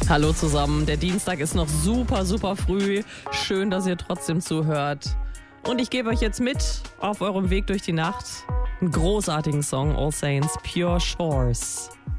Hallo zusammen, der Dienstag ist noch super, super früh. Schön, dass ihr trotzdem zuhört. Und ich gebe euch jetzt mit auf eurem Weg durch die Nacht einen großartigen Song, All Saints, Pure Shores.